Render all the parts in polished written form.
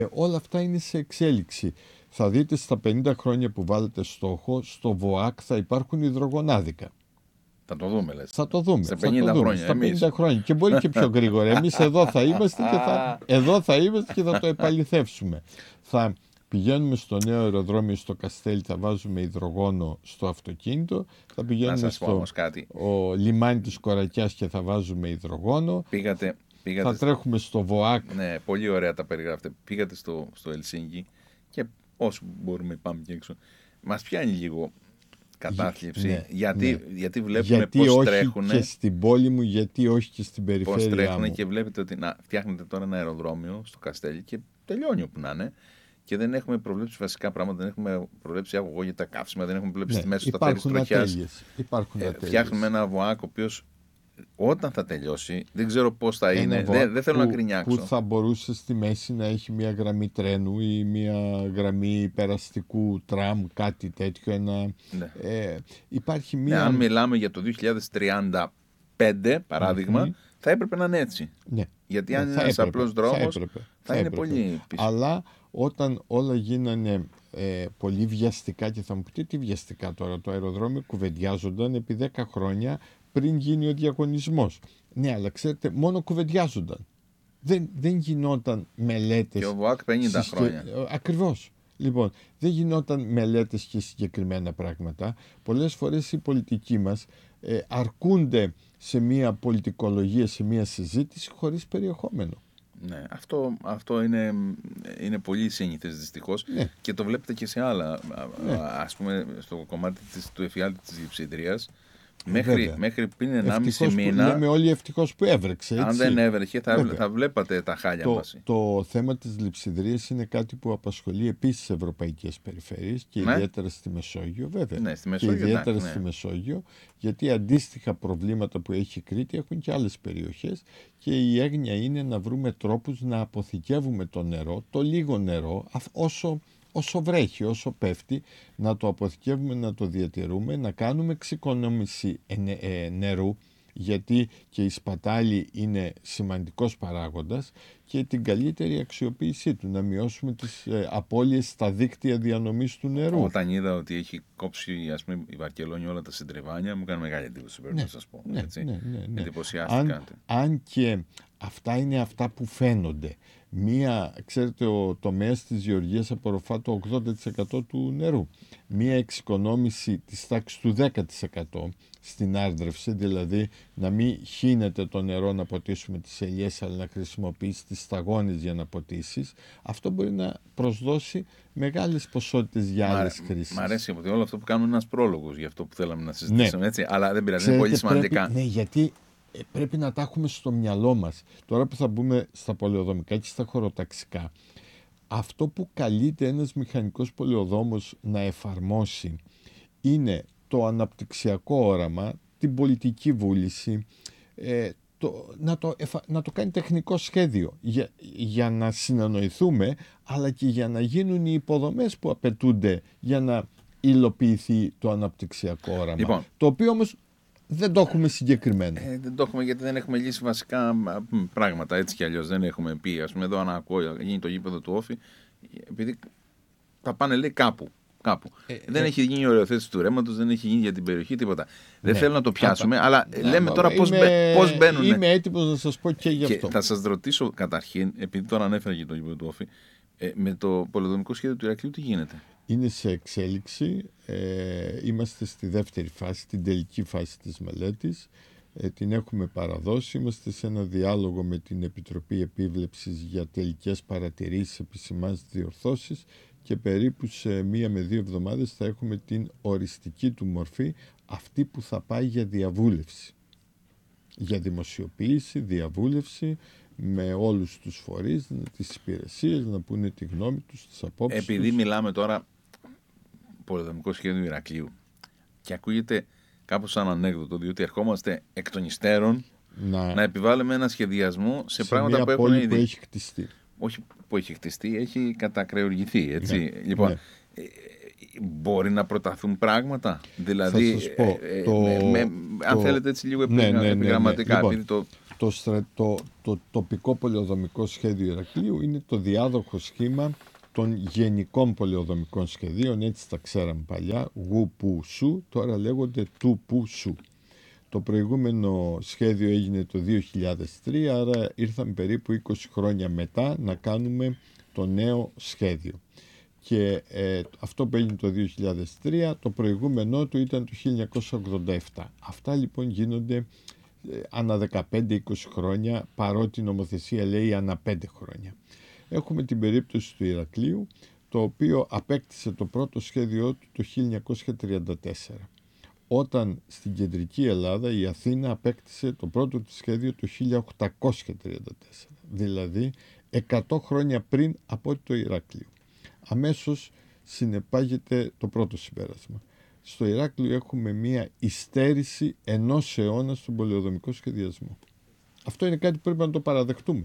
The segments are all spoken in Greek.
Όλα αυτά είναι σε εξέλιξη. Θα δείτε στα 50 χρόνια που βάλετε στόχο, στο ΒΟΑΚ θα υπάρχουν υδρογονάδικα. Θα το δούμε, λες. Θα το δούμε. Σε 50 χρόνια. Στα 50 χρόνια. Και μπορεί και πιο γρήγορα. Εμείς εδώ θα είμαστε και θα το επαληθεύσουμε. Θα πηγαίνουμε στο νέο αεροδρόμιο στο Καστέλι, θα βάζουμε υδρογόνο στο αυτοκίνητο. Θα πηγαίνουμε στο λιμάνι της Κορακιάς και θα βάζουμε υδρογόνο. Πήγατε θα τρέχουμε στο ΒΟΑΚ. Ναι, πολύ ωραία τα περιγράφετε. Πήγατε στο Ελσίνκι και όσο μπορούμε πάμε και έξω. Μας πιάνει λίγο κατάθλιψη, ναι, γιατί βλέπουμε πώς τρέχουν. Και στην πόλη μου, γιατί όχι και στην περιφέρεια. Πώς τρέχουν και βλέπετε ότι φτιάχνετε τώρα ένα αεροδρόμιο στο Καστέλι και τελειώνει όπου να είναι. Και δεν έχουμε προβλέψει βασικά πράγματα, δεν έχουμε προβλέψει αγωγό για τα καύσιμα, δεν έχουμε προβλέψει τιμές σταθερής τροχιάς. Φτιάχνουμε ένα ΒΟΑΚ ο οποίος όταν θα τελειώσει, δεν ξέρω πώς θα είναι, δεν θέλω να γκρινιάξω. Που θα μπορούσε στη μέση να έχει μια γραμμή τρένου ή μια γραμμή περαστικού τραμ, κάτι τέτοιο. Υπάρχει μια... αν μιλάμε για το 2035, παράδειγμα, θα έπρεπε να είναι έτσι. Ναι. Γιατί αν είναι ένας απλός δρόμος, θα είναι πολύ πίσω. Αλλά όταν όλα γίνανε πολύ βιαστικά, και θα μου πείτε τι βιαστικά τώρα, το αεροδρόμιο κουβεντιάζονταν επί 10 χρόνια πριν γίνει ο διαγωνισμός. Ναι, αλλά ξέρετε, μόνο κουβεντιάζονταν. Δεν γινόταν μελέτες. Και ο ΒΟΑΚ 50 χρόνια. Ακριβώς. Λοιπόν, δεν γινόταν μελέτες και συγκεκριμένα πράγματα. Πολλές φορές οι πολιτικοί μας αρκούνται σε μια πολιτικολογία, σε μια συζήτηση χωρίς περιεχόμενο. Ναι, αυτό είναι πολύ σύνηθες δυστυχώς, ναι. Και το βλέπετε και σε άλλα, ναι. Ας πούμε στο κομμάτι του εφιάλτη της Λειψιδρίας. Μέχρι πριν 1,5 μήνα. Λέμε όλοι ευτυχώς που έβρεξε. Έτσι. Αν δεν έβρεχε, θα βλέπατε τα χάλια μας. Το θέμα της Λειψιδρίας είναι κάτι που απασχολεί επίσης ευρωπαϊκές περιφέρειες και ναι. Ιδιαίτερα στη Μεσόγειο, βέβαια. Ναι, στη Μεσόγειο, και ιδιαίτερα στη Μεσόγειο, γιατί αντίστοιχα προβλήματα που έχει η Κρήτη έχουν και άλλες περιοχές. Και η έγνοια είναι να βρούμε τρόπους να αποθηκεύουμε το νερό, το λίγο νερό, όσο βρέχει, όσο πέφτει, να το αποθηκεύουμε, να το διατηρούμε, να κάνουμε εξοικονόμηση νερού, γιατί και η σπατάλη είναι σημαντικός παράγοντας, και την καλύτερη αξιοποίησή του, να μειώσουμε τις απώλειες στα δίκτυα διανομής του νερού. Όταν είδα ότι έχει κόψει, ας πούμε, η Βαρκελόνη όλα τα συντριβάνια, μου έκανε μεγάλη εντύπωση, πρέπει να σας πω. Ναι. Εντυπωσιάστηκα. Αν και αυτά είναι αυτά που φαίνονται. Ξέρετε, ο τομέας της γεωργίας απορροφά το 80% του νερού. Μία εξοικονόμηση της τάξης του 10% στην άρδρευση, δηλαδή να μην χύνεται το νερό να ποτίσουμε τις ελιές, αλλά να χρησιμοποιήσει τις σταγόνες για να ποτίσεις, αυτό μπορεί να προσδώσει μεγάλες ποσότητες για άλλες χρήσεις. Μ' αρέσει, ότι όλο αυτό που κάνουμε είναι ένας πρόλογος για αυτό που θέλαμε να συζητήσουμε, έτσι, αλλά δεν πειράζει, είναι πολύ σημαντικά. Ναι, γιατί πρέπει να τα έχουμε στο μυαλό μας. Τώρα που θα μπούμε στα πολεοδομικά και στα χωροταξικά, αυτό που καλείται ένας μηχανικός πολεοδόμος να εφαρμόσει είναι το αναπτυξιακό όραμα, την πολιτική βούληση, να το κάνει τεχνικό σχέδιο για να συνεννοηθούμε, αλλά και για να γίνουν οι υποδομές που απαιτούνται για να υλοποιηθεί το αναπτυξιακό όραμα. Λοιπόν, το οποίο όμως δεν το έχουμε συγκεκριμένα. Δεν το έχουμε γιατί δεν έχουμε λύσει βασικά πράγματα, έτσι κι αλλιώς. Δεν έχουμε πει, ας πούμε, εδώ να ακούω, γίνει το γήπεδο του Όφη, επειδή θα πάνε, λέει, κάπου. Δεν έχει γίνει η οριοθέτηση του ρέματος, δεν έχει γίνει για την περιοχή τίποτα. Δεν θέλω να το πιάσουμε, αλλά λέμε τώρα πώς μπαίνουν. Είμαι έτοιμος να σας πω και γι' αυτό. Θα σας ρωτήσω καταρχήν, επειδή τώρα ανέφερα και το γήπεδο του Όφη, με το πολεοδομικό σχέδιο του Ηρακλείου τι γίνεται? Είναι σε εξέλιξη. Είμαστε στη δεύτερη φάση, την τελική φάση της μελέτης. Την έχουμε παραδώσει. Είμαστε σε ένα διάλογο με την Επιτροπή Επίβλεψης για τελικές παρατηρήσεις, επισημάνσεις, διορθώσεις, και περίπου σε 1 με 2 εβδομάδες θα έχουμε την οριστική του μορφή, αυτή που θα πάει για διαβούλευση. Για δημοσιοποίηση, διαβούλευση με όλους τους φορείς, τις υπηρεσίες, να πούνε τη γνώμη τους, τις απόψεις τους. Επειδή μιλάμε τώρα πολεοδομικό σχέδιο Ηρακλείου και ακούγεται κάπως σαν ανέκδοτο, διότι ερχόμαστε εκ των υστέρων να επιβάλλουμε ένα σχεδιασμό σε πράγματα μια που έχουν πόλη ήδη. Που έχει χτιστεί. Όχι που έχει χτιστεί, έχει κατακρεουργηθεί, έτσι. Ναι, λοιπόν, μπορεί να προταθούν πράγματα, δηλαδή, θα σας πω, αν θέλετε έτσι λίγο επιγραμματικά. Λοιπόν, επειδή Το τοπικό πολεοδομικό σχέδιο Ηρακλείου είναι το διάδοχο σχήμα των γενικών πολεοδομικών σχεδίων, έτσι τα ξέραμε παλιά, γου που σου, τώρα λέγονται του που σου. Το προηγούμενο σχέδιο έγινε το 2003, άρα ήρθαμε περίπου 20 χρόνια μετά να κάνουμε το νέο σχέδιο. Και αυτό που έγινε το 2003, το προηγούμενό του ήταν το 1987. Αυτά λοιπόν γίνονται ανά 15-20 χρόνια, παρότι η νομοθεσία λέει ανά 5 χρόνια. Έχουμε την περίπτωση του Ηρακλείου, το οποίο απέκτησε το πρώτο σχέδιό του το 1934. Όταν στην κεντρική Ελλάδα η Αθήνα απέκτησε το πρώτο της σχέδιο το 1834, δηλαδή 100 χρόνια πριν από το Ηράκλειο. Αμέσως συνεπάγεται το πρώτο συμπέρασμα. Στο Ηράκλειο έχουμε μία υστέρηση 1 αιώνα στον πολεοδομικό σχεδιασμό. Αυτό είναι κάτι που πρέπει να το παραδεχτούμε.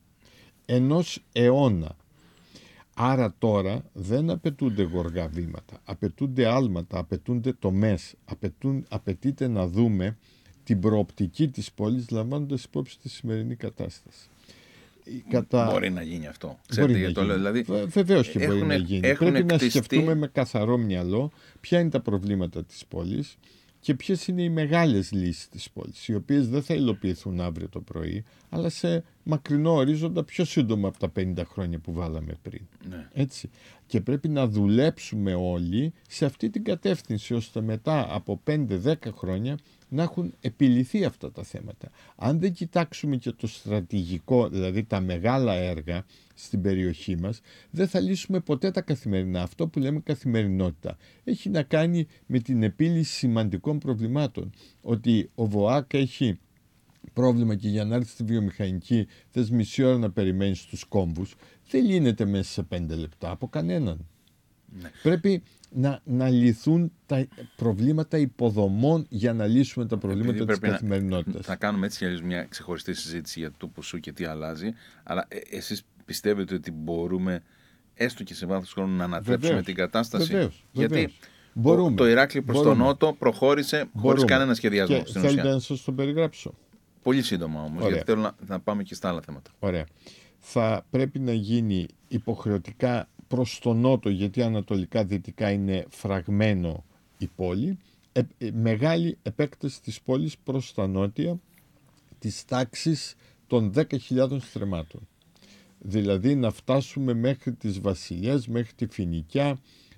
1 αιώνα. Άρα τώρα δεν απαιτούνται γοργά βήματα, απαιτούνται άλματα, απαιτούνται τομές, απαιτείται να δούμε την προοπτική της πόλης λαμβάνοντας υπόψη τη σημερινή κατάσταση. Μπορεί να γίνει αυτό. Ξέρετε γιατί το λέω. Δηλαδή, βεβαίως και μπορεί να γίνει. Πρέπει να σκεφτούμε με καθαρό μυαλό ποια είναι τα προβλήματα της πόλης και ποιες είναι οι μεγάλες λύσεις της πόλης, οι οποίες δεν θα υλοποιηθούν αύριο το πρωί, αλλά σε μακρινό ορίζοντα πιο σύντομα από τα 50 χρόνια που βάλαμε πριν. Ναι. Έτσι. Και πρέπει να δουλέψουμε όλοι σε αυτή την κατεύθυνση, ώστε μετά από 5-10 χρόνια να έχουν επιλυθεί αυτά τα θέματα. Αν δεν κοιτάξουμε και το στρατηγικό, δηλαδή τα μεγάλα έργα στην περιοχή μας, δεν θα λύσουμε ποτέ τα καθημερινά. Αυτό που λέμε καθημερινότητα έχει να κάνει με την επίλυση σημαντικών προβλημάτων. Ότι ο ΒΟΑΚ έχει πρόβλημα και για να έρθει στη βιομηχανική θες μισή ώρα να περιμένεις στους κόμβους, δεν λύνεται μέσα σε 5 λεπτά από κανέναν. Ναι. Πρέπει να λυθούν τα προβλήματα υποδομών για να λύσουμε τα προβλήματα της καθημερινότητας. Θα κάνουμε έτσι για μια ξεχωριστή συζήτηση για το ποσού και τι αλλάζει, αλλά εσείς πιστεύετε ότι μπορούμε έστω και σε βάθος χρόνου να ανατρέψουμε την κατάσταση? Βεβαίως, γιατί μπορούμε. Το Ηράκλειο προς τον νότο προχώρησε χωρίς κανένα σχεδιασμό. Και θέλετε να σας το περιγράψω? Πολύ σύντομα όμως, γιατί θέλω να πάμε και στα άλλα θέματα. Ωραία. Θα πρέπει να γίνει υποχρεωτικά προς τον νότο, γιατί ανατολικά δυτικά είναι φραγμένο η πόλη, μεγάλη επέκταση της πόλης προς τα νότια της τάξης των 10.000 στρεμμάτων. Δηλαδή να φτάσουμε μέχρι τις Βασιλιές, μέχρι τη Φοινικιά,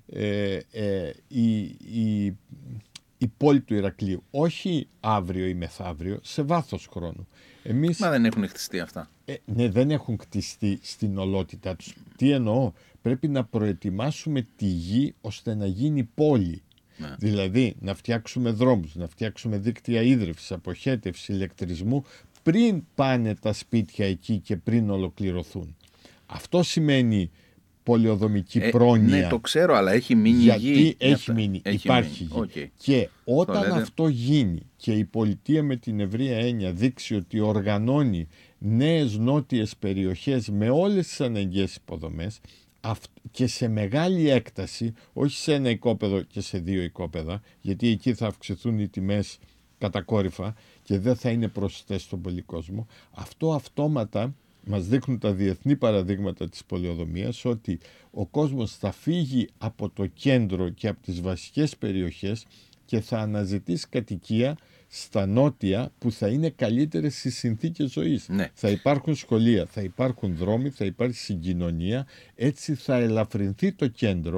η πόλη του Ηρακλείου. Όχι αύριο ή μεθαύριο, σε βάθος χρόνου. Μα δεν έχουν χτιστεί αυτά. Ναι, δεν έχουν χτιστεί στην ολότητά τους. Τι εννοώ? Πρέπει να προετοιμάσουμε τη γη ώστε να γίνει πόλη. Ναι. Δηλαδή να φτιάξουμε δρόμους, να φτιάξουμε δίκτυα ίδρυυσης, αποχέτευση, ηλεκτρισμού πριν πάνε τα σπίτια εκεί και πριν ολοκληρωθούν. Αυτό σημαίνει πολεοδομική πρόνοια. Ναι, το ξέρω, αλλά έχει μείνει γιατί γη. Έχει μείνει, υπάρχει γη. Okay. Και όταν αυτό γίνει και η πολιτεία με την ευρεία έννοια δείξει ότι οργανώνει νέες νότιες περιοχές με όλες τις αναγκαίες υποδομές και σε μεγάλη έκταση, όχι σε 1 οικόπεδο και σε 2 οικόπεδα, γιατί εκεί θα αυξηθούν οι τιμές κατακόρυφα και δεν θα είναι προσιτές στον πολυκόσμο, αυτό αυτόματα μας δείχνουν τα διεθνή παραδείγματα της πολεοδομίας ότι ο κόσμος θα φύγει από το κέντρο και από τις βασικές περιοχές και θα αναζητήσει κατοικία στα νότια που θα είναι καλύτερες οι συνθήκες ζωής. Ναι. Θα υπάρχουν σχολεία, θα υπάρχουν δρόμοι, θα υπάρχει συγκοινωνία, έτσι θα ελαφρυνθεί το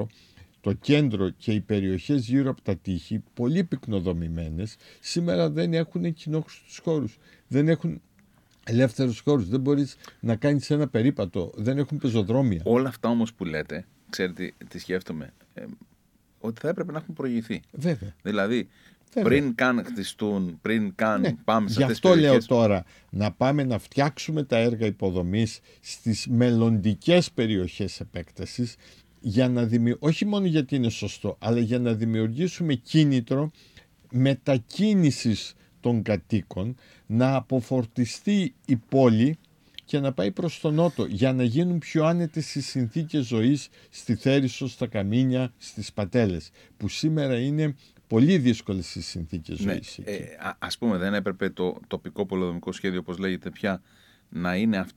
κέντρο και οι περιοχές γύρω από τα τείχη, πολύ πυκνοδομημένες, σήμερα δεν έχουν κοινόχρηστους χώρους, δεν έχουν ελεύθερους χώρους, δεν μπορείς να κάνεις ένα περίπατο, δεν έχουν πεζοδρόμια. Όλα αυτά όμως που λέτε, ξέρετε τι σκέφτομαι, ότι θα έπρεπε να έχουν προηγηθεί. Βέβαια. Δηλαδή, πριν καν χτιστούν, πριν καν πάμε σε αυτές τις περιοχές. Γι' αυτό λέω τώρα να πάμε να φτιάξουμε τα έργα υποδομής στις μελλοντικές περιοχές επέκτασης, για να όχι μόνο γιατί είναι σωστό, αλλά για να δημιουργήσουμε κίνητρο μετακίνησης των κατοίκων, να αποφορτιστεί η πόλη και να πάει προς τον νότο, για να γίνουν πιο άνετες οι συνθήκες ζωής στη Θέρισο, στα Καμίνια, στις Πατέλες, που σήμερα είναι πολύ δύσκολες οι συνθήκες ζωής. Ας πούμε, δεν έπρεπε το τοπικό πολεοδομικό σχέδιο, όπως λέγεται πια, να είναι